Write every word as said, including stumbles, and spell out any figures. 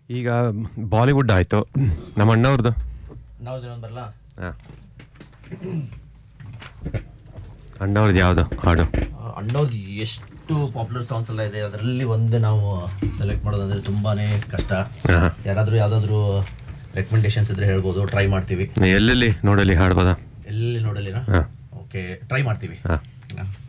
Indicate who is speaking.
Speaker 1: ಈಗ ಬಾಲಿವುಡ್ ಆಯಿತು, ನಮ್ಮ ಅಣ್ಣವ್ರದ್ದು
Speaker 2: ನಾವು ಬರಲ್ಲ.
Speaker 1: ಹಾಂ, ಅಣ್ಣವ್ರದ್ದು ಯಾವುದು ಹಾಡು?
Speaker 2: ಅಣ್ಣವ್ರದ್ದು ಎಷ್ಟು ಪಾಪ್ಯುಲರ್ ಸಾಂಗ್ಸ್ ಎಲ್ಲ ಇದೆ, ಅದರಲ್ಲಿ ಒಂದು ನಾವು ಸೆಲೆಕ್ಟ್ ಮಾಡೋದಂದ್ರೆ ತುಂಬಾ ಕಷ್ಟ. ಯಾರಾದರೂ ಯಾವುದಾದ್ರೂ ರೆಕಮೆಂಡೇಶನ್ಸ್ ಇದ್ರೆ ಹೇಳ್ಬೋದು, ಟ್ರೈ ಮಾಡ್ತೀವಿ.
Speaker 1: ಎಲ್ಲೆಲ್ಲಿ ನೋಡಲಿ ಹಾಡ್ಬೋದಾ?
Speaker 2: ಎಲ್ಲಿ ನೋಡಲಿನಾ?
Speaker 1: ಹಾಂ,
Speaker 2: ಓಕೆ, ಟ್ರೈ ಮಾಡ್ತೀವಿ.
Speaker 1: ಹಾಂ.